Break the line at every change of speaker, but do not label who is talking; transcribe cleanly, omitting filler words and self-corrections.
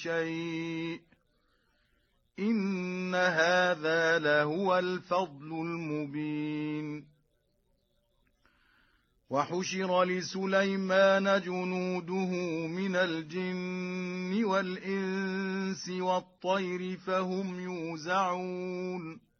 شيء إن هذا لهو الفضل المبين. وحشر لسليمان جنوده من الجن والإنس والطير فهم يوزعون